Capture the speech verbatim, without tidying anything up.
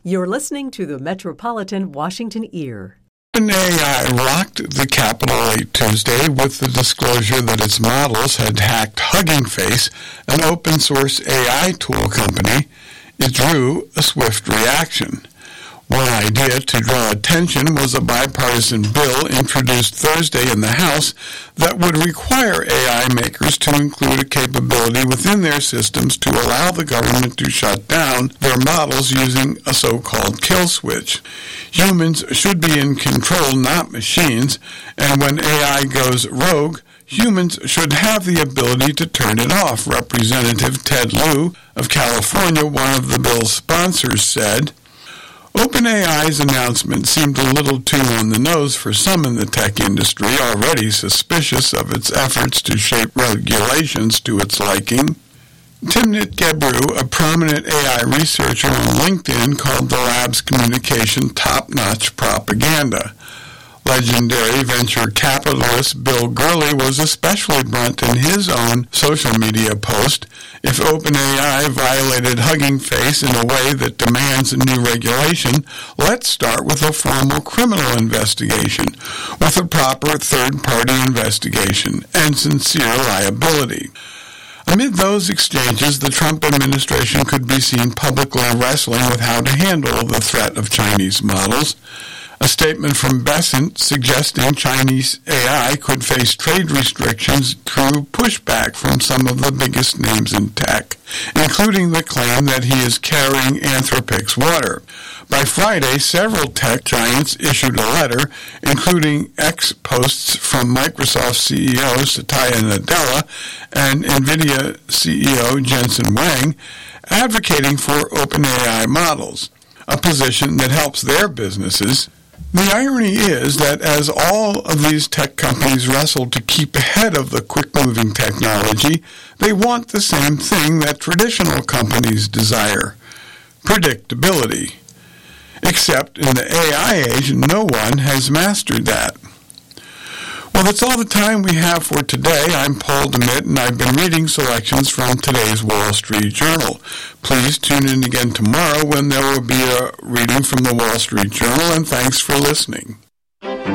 You're listening to the Metropolitan Washington Ear. OpenAI rocked the Capitol late Tuesday with the disclosure that its models had hacked Hugging Face, an open-source A I tool company. It drew a swift reaction. One idea to draw attention was a bipartisan bill introduced Thursday in the House that would require A I makers to include a capability within their systems to allow the government to shut down their models using a so-called kill switch. Humans should be in control, not machines, and when A I goes rogue, humans should have the ability to turn it off, Representative Ted Lieu of California, one of the bill's sponsors, said. OpenAI's announcement seemed a little too on the nose for some in the tech industry, already suspicious of its efforts to shape regulations to its liking. Timnit Gebru, a prominent A I researcher on LinkedIn, called the lab's communication top-notch propaganda. Legendary venture capitalist Bill Gurley was especially blunt in his own social media post. If OpenAI violated Hugging Face in a way that demands a new regulation, let's start with a formal criminal investigation, with a proper third-party investigation and sincere liability. Amid those exchanges, the Trump administration could be seen publicly wrestling with how to handle the threat of Chinese models. A statement from Bessent suggesting Chinese A I could face trade restrictions drew pushback from some of the biggest names in tech, including the claim that he is carrying Anthropic's water. By Friday, several tech giants issued a letter, including X posts from Microsoft C E O Satya Nadella and NVIDIA C E O Jensen Huang, advocating for OpenAI models, a position that helps their businesses. The irony is that as all of these tech companies wrestle to keep ahead of the quick-moving technology, they want the same thing that traditional companies desire: predictability. Except in the A I age, no one has mastered that. Well, that's all the time we have for today. I'm Paul DeMitt, and I've been reading selections from today's Wall Street Journal. Please tune in again tomorrow when there will be a reading from the Wall Street Journal, and thanks for listening.